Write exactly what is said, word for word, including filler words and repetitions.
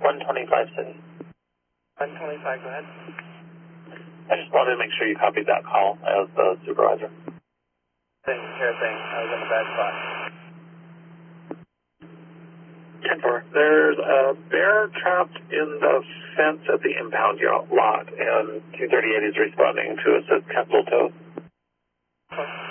one twenty-five City. one twenty-five, go ahead. I just wanted to make sure you copied that call as the supervisor. Thing, sure thing. I was in a bad spot. ten four. There's a bear trapped in the fence at the impound lot, and two thirty-eight is responding to assist capital tow. Okay.